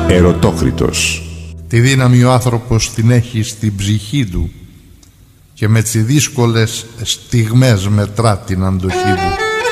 Ερωτόκριτος. Τη δύναμη ο άνθρωπος την έχει στην ψυχή του και με τις δύσκολες στιγμές μετρά την αντοχή του.